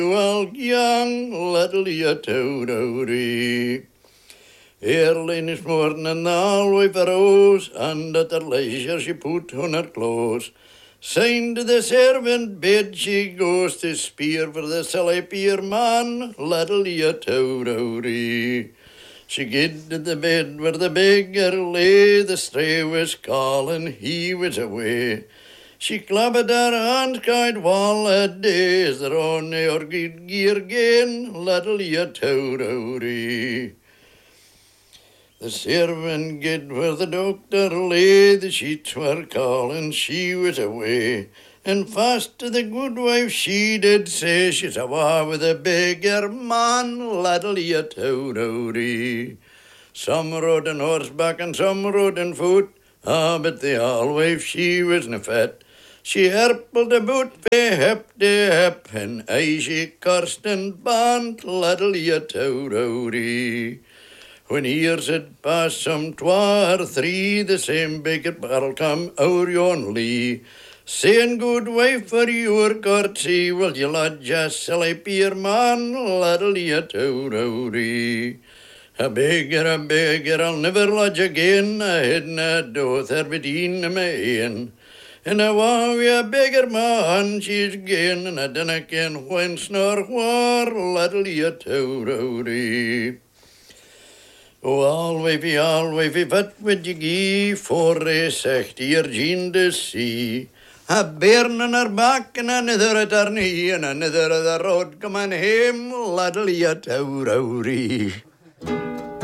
Well, young little Yatodori. Early this morning, the always arose, and at her leisure she put on her clothes. Signed to the servant bed she goes to spear for the silly peer man, little Yatodori. She get to the bed where the beggar lay, the stray was calling, he was away. She clapped her hands, cried, "Wall a days, they're on your good gear again, little Yatodori." The servant get where the doctor lay, the sheets were calling, she was away. And fast to the good wife she did say, she's awa with a beggar man, little Yatodori. Some rode on horseback and some rode on foot, but the all wife she wasna fit. She herpled about fae hip to hip, and aye she cursed and banned, little Yatodori. When years had passed some 2 or 3, the same beggar barrel come o'er yon lea, saying, "Good wife, for your courtesy, will you lodge a silly peer man, little Yatodori?" A beggar, I'll never lodge again, I hadna doth her between my ain. And I want a beggar man she's gane, and I dinna ken whence nor where, little Yatodori. Oh, all wavy, what would you gie for a sechty your jean to see? A bairn on her back and another at her knee, and another at the road coming home, little Yatodori.